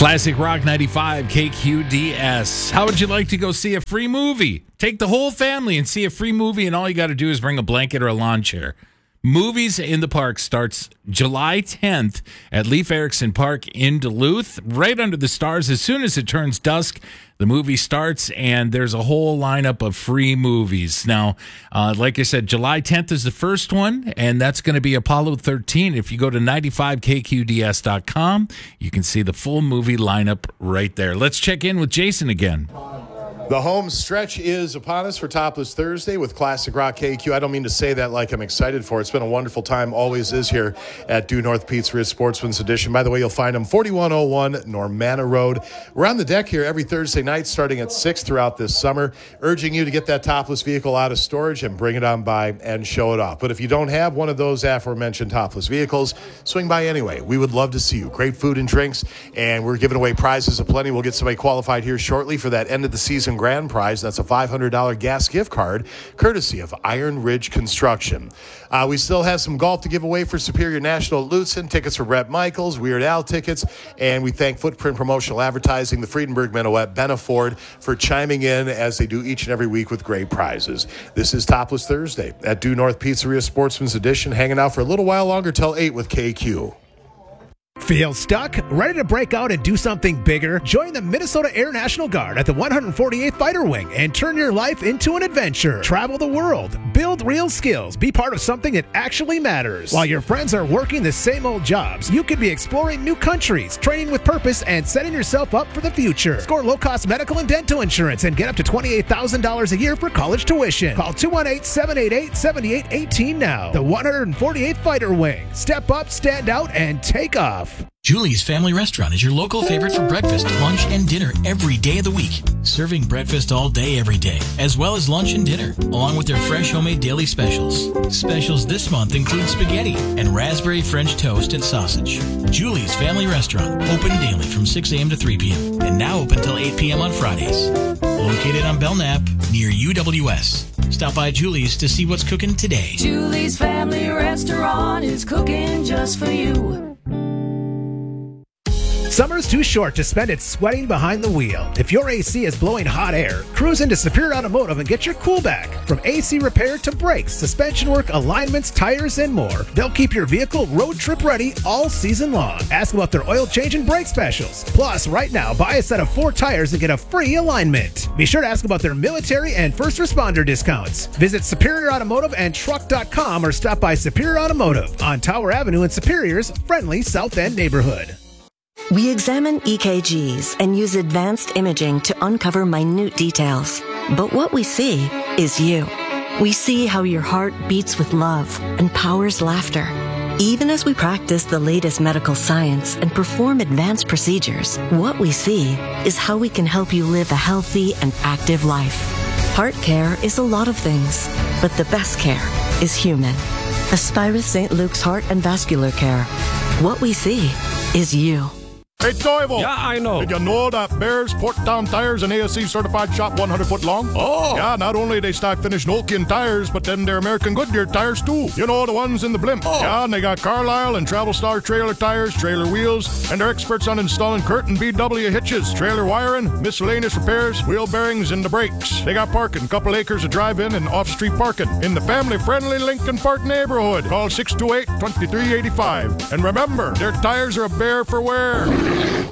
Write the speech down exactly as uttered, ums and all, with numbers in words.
Classic Rock ninety-five K Q D S. How would you like to go see a free movie? Take the whole family and see a free movie, and all you got to do is bring a blanket or a lawn chair. Movies in the Park starts July tenth at Leif Erikson Park in Duluth, right under the stars. As soon as it turns dusk, the movie starts, and there's a whole lineup of free movies. Now, uh, like I said, July tenth is the first one, and that's going to be Apollo thirteen. If you go to ninety-five K Q D S dot com, you can see the full movie lineup right there. Let's check in with Jason again. The home stretch is upon us for Topless Thursday with Classic Rock K Q. I don't mean to say that like I'm excited for it. It's been a wonderful time, always is here at Due North Pizzeria Sportsman's Edition. By the way, you'll find them forty-one oh one Normanna Road. We're on the deck here every Thursday night starting at six throughout this summer, urging you to get that topless vehicle out of storage and bring it on by and show it off. But if you don't have one of those aforementioned topless vehicles, swing by anyway. We would love to see you. Great food and drinks, and we're giving away prizes aplenty. We'll get somebody qualified here shortly for that end of the season grand prize. That's a five hundred dollars gas gift card courtesy of Iron Ridge Construction. Uh, we still have some golf to give away for Superior National at Lutsen, tickets for Brett Michaels, Weird Al tickets, and we thank Footprint Promotional Advertising, the Friedenberg Minuet, Ben Afford for chiming in as they do each and every week with great prizes. This is Topless Thursday at Due North Pizzeria Sportsman's Edition, hanging out for a little while longer till eight with K Q. Feel stuck? Ready to break out and do something bigger? Join the Minnesota Air National Guard at the one hundred forty-eighth Fighter Wing and turn your life into an adventure. Travel the world, build real skills, be part of something that actually matters. While your friends are working the same old jobs, you could be exploring new countries, training with purpose, and setting yourself up for the future. Score low-cost medical and dental insurance and get up to twenty-eight thousand dollars a year for college tuition. Call two one eight, seven eight eight, seven eight one eight now. The one hundred forty-eighth Fighter Wing. Step up, stand out, and take off. Julie's Family Restaurant is your local favorite for breakfast, lunch, and dinner every day of the week. Serving breakfast all day, every day, as well as lunch and dinner, along with their fresh homemade daily specials. Specials this month include spaghetti and raspberry French toast and sausage. Julie's Family Restaurant, open daily from six a.m. to three p.m. and now open till eight p.m. on Fridays. Located on Belknap, near U W S. Stop by Julie's to see what's cooking today. Julie's Family Restaurant is cooking just for you. Summer's too short to spend it sweating behind the wheel. If your A C is blowing hot air, cruise into Superior Automotive and get your cool back. From A C repair to brakes, suspension work, alignments, tires, and more, they'll keep your vehicle road trip ready all season long. Ask about their oil change and brake specials. Plus, right now, buy a set of four tires and get a free alignment. Be sure to ask about their military and first responder discounts. Visit Superior Automotive and Truck dot com or stop by Superior Automotive on Tower Avenue in Superior's friendly South End neighborhood. We examine E K Gs and use advanced imaging to uncover minute details. But what we see is you. We see how your heart beats with love and powers laughter. Even as we practice the latest medical science and perform advanced procedures, what we see is how we can help you live a healthy and active life. Heart care is a lot of things, but the best care is human. Aspirus Saint Luke's Heart and Vascular Care. What we see is you. Hey, Toivo. Yeah, I know. Did you know that Bears Porttown Tires and A S C certified shop one hundred foot long? Oh. Yeah, not only they stock finished Nokian tires, but then they're American Goodyear tires too. You know, the ones in the blimp. Oh. Yeah, and they got Carlisle and Travel Star trailer tires, trailer wheels, and they're experts on installing Curtin B W hitches, trailer wiring, miscellaneous repairs, wheel bearings, and the brakes. They got parking, couple acres of drive-in and off-street parking in the family-friendly Lincoln Park neighborhood. Call six two eight, two three eight five. And remember, their tires are a bear for wear.